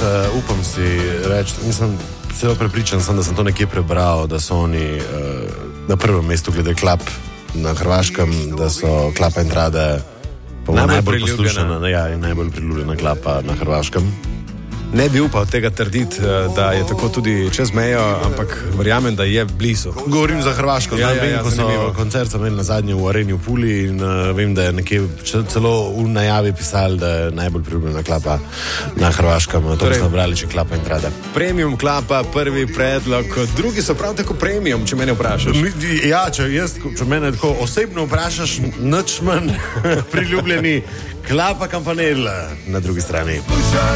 upam si reči, nisem celo prepričan, da sem to nekje prebral, da so oni na prvem mestu glede klap na Hrvaškem, da so Klapa Entrade najbolj poslušana, najbolj priljubljena klapa na Hrvaškem. Ne bi upal tega trditi, da je tako tudi čez mejo, ampak verjamem, da je blizu. Govorim za Hrvaško. Vem, ko so koncert imeli na zadnji v Areni v Puli in vem, da je nekje celo v najavi pisali, da je najbolj priljubljena klapa na Hrvaškem. To smo brali, če Klapa Entrade. Premium klapa, prvi predlog, drugi so prav tako premium, če mene vprašaš. Ja, če mene tako osebno vprašaš, nič manj priljubljeni Klapa Campanella na drugi strani.